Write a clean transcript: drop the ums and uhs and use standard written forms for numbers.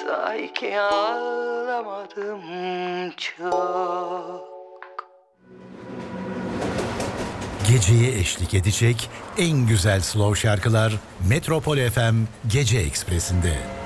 Sahi ki ağlamadım çok. Geceye eşlik edecek en güzel slow şarkılar Metropol FM Gece Ekspresi'nde.